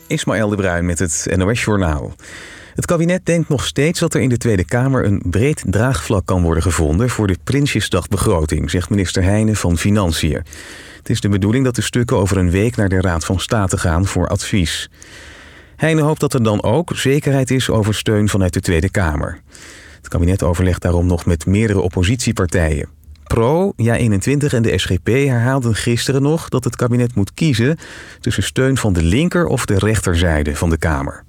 Ismaël de Bruin met het NOS Journaal. Het kabinet denkt nog steeds dat er in de Tweede Kamer een breed draagvlak kan worden gevonden voor de Prinsjesdagbegroting, zegt minister Heijnen van Financiën. Het is de bedoeling dat de stukken over een week naar de Raad van State gaan voor advies. Heijnen hoopt dat er dan ook zekerheid is over steun vanuit de Tweede Kamer. Het kabinet overlegt daarom nog met meerdere oppositiepartijen. Pro, JA21 en de SGP herhaalden gisteren nog dat het kabinet moet kiezen tussen steun van de linker- of de rechterzijde van de Kamer.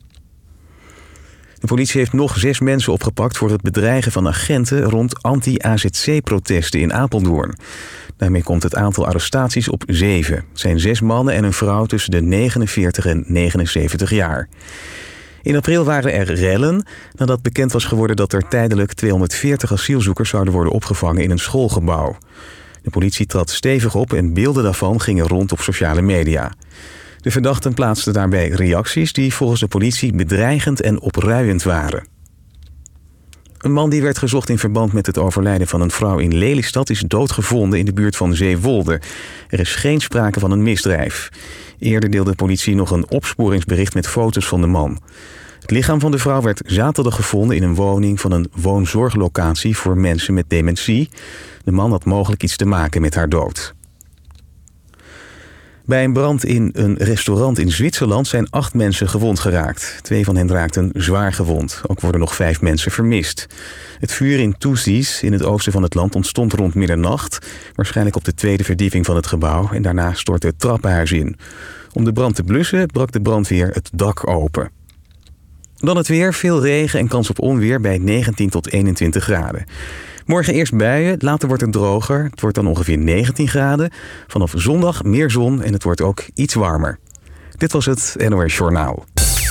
De politie heeft nog 6 mensen opgepakt voor het bedreigen van agenten rond anti-AZC-protesten in Apeldoorn. Daarmee komt het aantal arrestaties op 7. Het zijn 6 mannen en een vrouw tussen de 49 en 79 jaar. In april waren er rellen nadat bekend was geworden dat er tijdelijk 240 asielzoekers zouden worden opgevangen in een schoolgebouw. De politie trad stevig op en beelden daarvan gingen rond op sociale media. De verdachten plaatsten daarbij reacties die volgens de politie bedreigend en opruiend waren. Een man die werd gezocht in verband met het overlijden van een vrouw in Lelystad is doodgevonden in de buurt van Zeewolde. Er is geen sprake van een misdrijf. Eerder deelde de politie nog een opsporingsbericht met foto's van de man. Het lichaam van de vrouw werd zaterdag gevonden in een woning van een woonzorglocatie voor mensen met dementie. De man had mogelijk iets te maken met haar dood. Bij een brand in een restaurant in Zwitserland zijn 8 mensen gewond geraakt. 2 van hen raakten zwaar gewond. Ook worden nog 5 mensen vermist. Het vuur in Thusis, in het oosten van het land, ontstond rond middernacht. Waarschijnlijk op de 2e verdieping van het gebouw. En daarna stortte het trappenhuis in. Om de brand te blussen brak de brandweer het dak open. Dan het weer, veel regen en kans op onweer bij 19 tot 21 graden. Morgen eerst buien, later wordt het droger. Het wordt dan ongeveer 19 graden. Vanaf zondag meer zon en het wordt ook iets warmer. Dit was het NOS Journaal.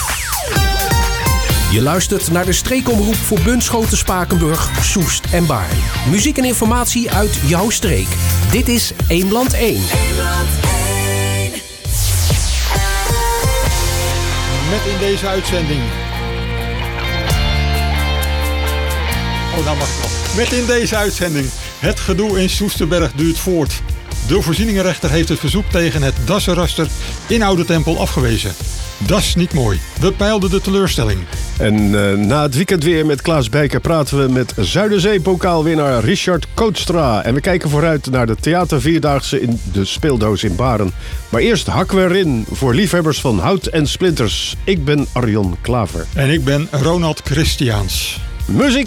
Je luistert naar de streekomroep voor Bunschoten, Spakenburg, Soest en Baarn. Muziek en informatie uit jouw streek. Dit is Eemland 1. Met in deze uitzending... Oh, nou mag het wel. Met in deze uitzending: het gedoe in Soesterberg duurt voort. De voorzieningenrechter heeft het verzoek tegen het dassenraster in Oude Tempel afgewezen. Dat is niet mooi. We peilden de teleurstelling. En na het weekend weer met Klaas Bijker praten we met Zuiderzee-pokaalwinnaar Richard Kootstra. En we kijken vooruit naar de theatervierdaagse in de Speeldoos in Baren. Maar eerst hakken we erin voor liefhebbers van hout en splinters. Ik ben Arjan Klaver. En ik ben Ronald Christiaans. Muziek!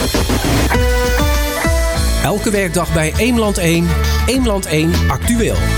Elke werkdag bij Eemland 1, Eemland 1 actueel.